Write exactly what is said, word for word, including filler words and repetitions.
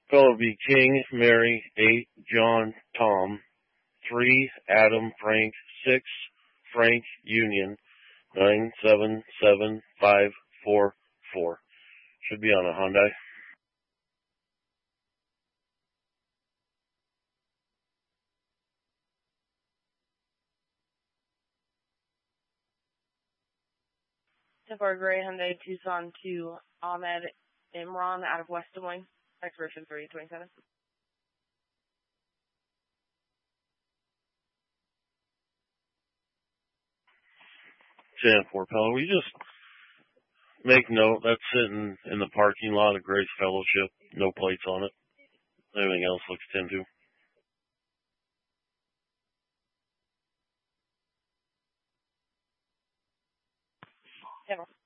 Fellow would be King, Mary, eight, John, Tom, three, Adam, Frank, six, Frank, Union, nine, seven, seven, five, four, four. Should be on a Hyundai. Temper Gray Hyundai Tucson to Ahmed Imran out of West Des Moines. Expiration three twenty-seven. ten four, Pello. We just make note that's sitting in the parking lot of Grace Fellowship. No plates on it. Everything else looks ten two. ten